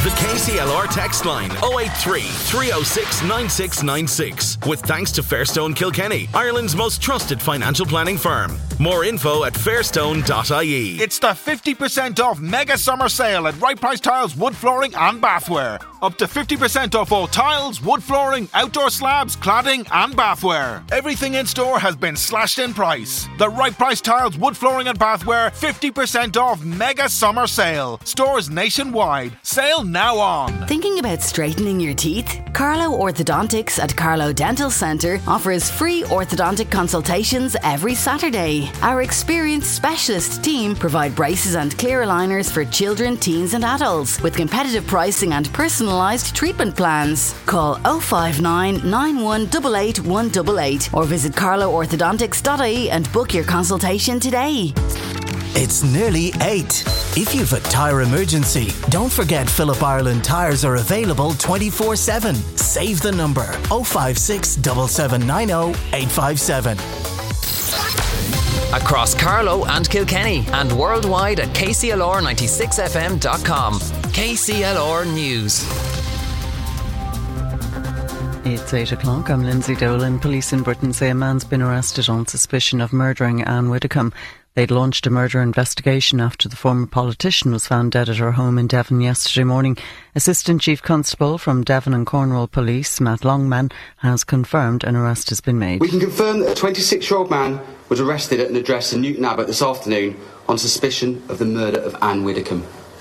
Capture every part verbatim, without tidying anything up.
The K C L R text line oh eight three, three oh six, nine six nine six. With thanks to Fairstone Kilkenny, Ireland's most trusted financial planning firm. More info at fairstone dot I E. It's the fifty percent off mega summer sale at Right Price Tiles, wood flooring and bathware. Up to fifty percent off all tiles, wood flooring, outdoor slabs, cladding and bathware. Everything in store has been slashed in price. The Right Price Tiles, wood flooring and bathware fifty percent off mega summer sale. Stores nationwide. Sale now on. Thinking about straightening your teeth? Carlo Orthodontics at Carlo Dental Centre offers free orthodontic consultations every Saturday. Our experienced specialist team provide braces and clear aligners for children, teens and adults with competitive pricing and personalised treatment plans. Call oh five nine, nine one eight eight, one eight eight or visit carlo orthodontics dot I E and book your consultation today. It's nearly eight. If you've a tyre emergency, don't forget Phillip Ireland tyres are available twenty-four seven. Save the number oh five six, seven seven nine oh, eight five seven. Across Carlow and Kilkenny and worldwide at K C L R ninety-six F M dot com. K C L R News. It's eight o'clock. I'm Lindsay Dolan. Police in Britain say a man's been arrested on suspicion of murdering Anne Widdecombe. They'd launched a murder investigation after the former politician was found dead at her home in Devon yesterday morning. Assistant Chief Constable from Devon and Cornwall Police, Matt Longman, has confirmed an arrest has been made. We can confirm that a twenty-six-year-old man was arrested at an address in Newton Abbot this afternoon on suspicion of the murder of Anne Widdecombe.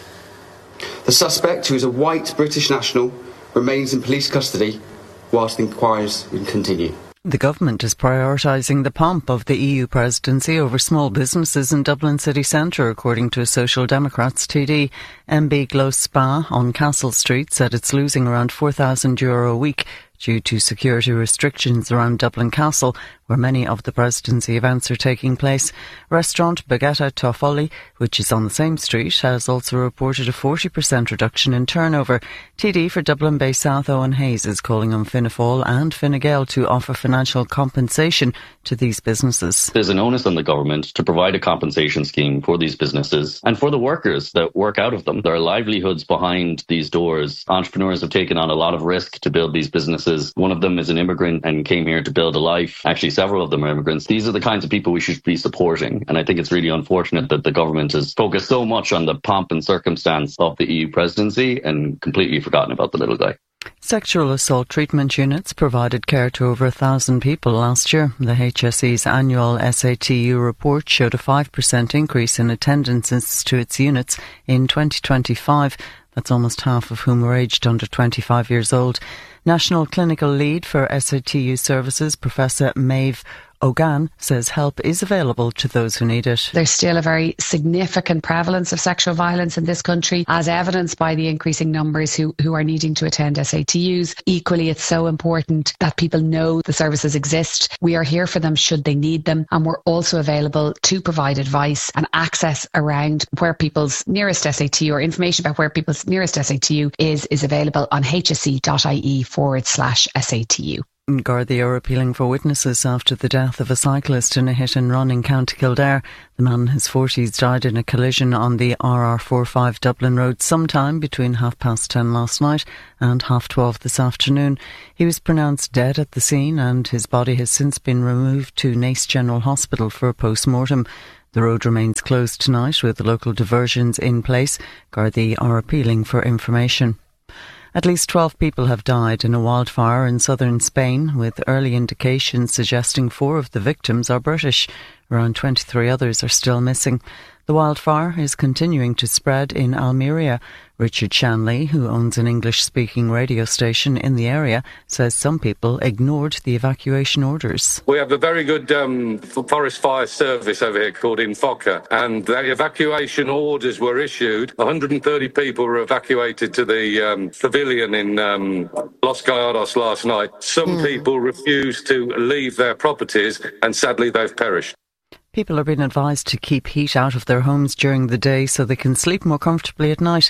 The suspect, who is a white British national, remains in police custody whilst the inquiries continue. The government is prioritising the pomp of the E U presidency over small businesses in Dublin city centre, according to a Social Democrats T D. M B Glow Spa on Castle Street said it's losing around four thousand euro a week due to security restrictions around Dublin Castle, where many of the presidency events are taking place. Restaurant Baguetta Toffoli, which is on the same street, has also reported a forty percent reduction in turnover. T D for Dublin Bay South Owen Hayes is calling on Fianna Fáil and Fine Gael to offer financial compensation to these businesses. There's an onus on the government to provide a compensation scheme for these businesses and for the workers that work out of them. There are livelihoods behind these doors. Entrepreneurs have taken on a lot of risk to build these businesses. One of them is an immigrant and came here to build a life. Actually, several of them are immigrants. These are the kinds of people we should be supporting. And I think it's really unfortunate that the government has focused so much on the pomp and circumstance of the E U presidency and completely forgotten about the little guy. Sexual assault treatment units provided care to over a thousand people last year. The H S E's annual S A T U report showed a five percent increase in attendances to its units in twenty twenty-five. That's almost half of whom were aged under twenty-five years old. National Clinical Lead for S A T U Services, Professor Maeve O'Gan, says help is available to those who need it. There's still a very significant prevalence of sexual violence in this country, as evidenced by the increasing numbers who, who are needing to attend S A T Us. Equally, it's so important that people know the services exist. We are here for them should they need them, and we're also available to provide advice and access around where people's nearest S A T U or information about where people's nearest S A T U is, is available on H S E dot I E forward slash S A T U. Gardaí are appealing for witnesses after the death of a cyclist in a hit and run in County Kildare. The man in his forties died in a collision on the R R forty-five Dublin Road sometime between half past ten last night and half twelve this afternoon. He was pronounced dead at the scene and his body has since been removed to Naas General Hospital for a post-mortem. The road remains closed tonight with local diversions in place. Gardaí are appealing for information. At least twelve people have died in a wildfire in southern Spain, with early indications suggesting four of the victims are British. Around twenty-three others are still missing. The wildfire is continuing to spread in Almeria. Richard Shanley, who owns an English-speaking radio station in the area, says some people ignored the evacuation orders. We have a very good um, forest fire service over here called Infoca, and the evacuation orders were issued. one hundred thirty people were evacuated to the um, pavilion in um, Los Gallardos last night. Some mm. people refused to leave their properties, and sadly they've perished. People are being advised to keep heat out of their homes during the day so they can sleep more comfortably at night.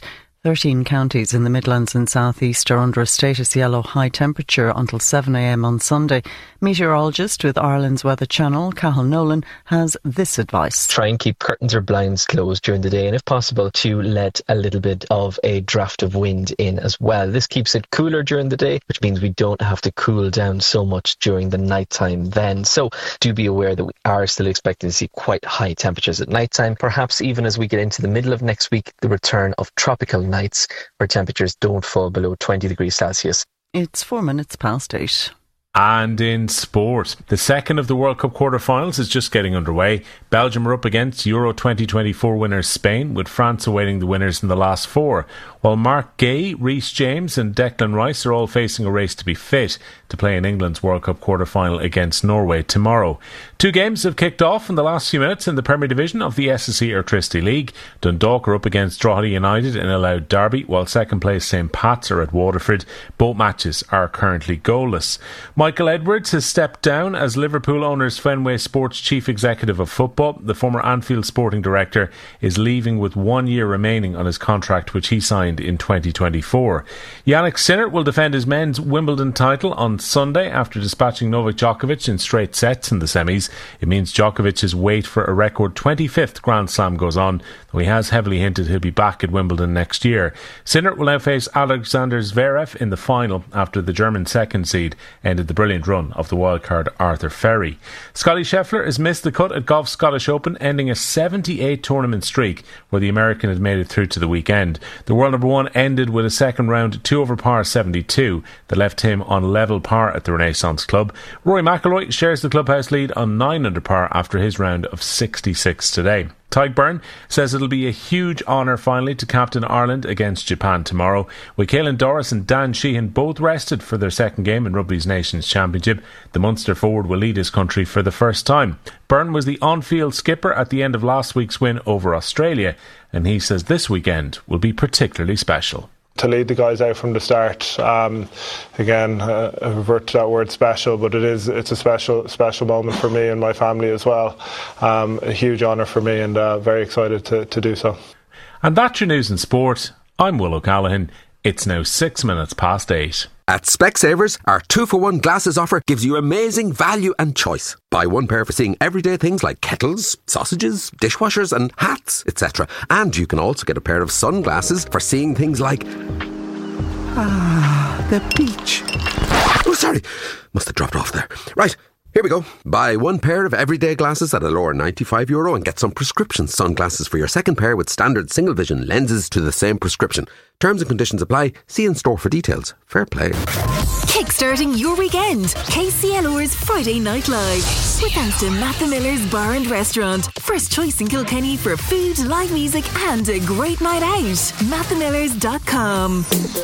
thirteen counties in the Midlands and South East are under a status yellow high temperature until seven a m on Sunday. Meteorologist with Ireland's Weather Channel, Cathal Nolan, has this advice. Try and keep curtains or blinds closed during the day, and if possible to let a little bit of a draft of wind in as well. This keeps it cooler during the day, which means we don't have to cool down so much during the night time then. So do be aware that we are still expecting to see quite high temperatures at night time. Perhaps even as we get into the middle of next week, the return of tropical nights where temperatures don't fall below twenty degrees Celsius. It's four minutes past eight. And in sport, the second of the World Cup quarter-finals is just getting underway. Belgium are up against Euro twenty twenty-four winners Spain, with France awaiting the winners in the last four. While Mark Gay, Reece James and Declan Rice are all facing a race to be fit to play in England's World Cup quarter-final against Norway tomorrow. Two games have kicked off in the last few minutes in the Premier Division of the S S E Airtricity League. Dundalk are up against Drogheda United in a loud derby, while second place St Pat's are at Waterford. Both matches are currently goalless. Michael Edwards has stepped down as Liverpool owners Fenway Sports Chief Executive of Football. The former Anfield Sporting Director is leaving with one year remaining on his contract, which he signed in twenty twenty-four. Yannick Sinner will defend his men's Wimbledon title on Sunday after dispatching Novak Djokovic in straight sets in the semis. It means Djokovic's wait for a record twenty-fifth Grand Slam goes on, though he has heavily hinted he'll be back at Wimbledon next year. Sinner will now face Alexander Zverev in the final after the German second seed ended the brilliant run of the wildcard Arthur Ferry. Scottie Scheffler has missed the cut at Golf's Scottish Open, ending a seventy-eight tournament streak where the American had made it through to the weekend. The world number one ended with a second round two over par seventy-two that left him on level par at the Renaissance Club. Rory McIlroy shares the clubhouse lead on nine under par after his round of sixty-six today. Tadhg Beirne says it'll be a huge honour finally to captain Ireland against Japan tomorrow. With Caelan Doris and Dan Sheehan both rested for their second game in Rugby's Nations Championship, the Munster forward will lead his country for the first time. Beirne was the on-field skipper at the end of last week's win over Australia, and he says this weekend will be particularly special. To lead the guys out from the start, um, again, uh, I revert to that word special, but it is, it's a special special moment for me and my family as well. Um, a huge honour for me, and uh, very excited to, to do so. And that's your news in sport. I'm Will O'Callaghan. It's now six minutes past eight. At Specsavers, our two for one glasses offer gives you amazing value and choice. Buy one pair for seeing everyday things like kettles, sausages, dishwashers and hats, et cetera. And you can also get a pair of sunglasses for seeing things like... Ah, the beach. Oh, sorry. Must have dropped off there. Right. Here we go. Buy one pair of everyday glasses at a lower ninety-five euro and get some prescription sunglasses for your second pair with standard single vision lenses to the same prescription. Terms and conditions apply. See in store for details. Fair play. Kickstarting your weekend. K C L R's Friday Night Live. With thanks to Matthew Miller's Bar and Restaurant. First choice in Kilkenny for food, live music and a great night out. matthew millers dot com.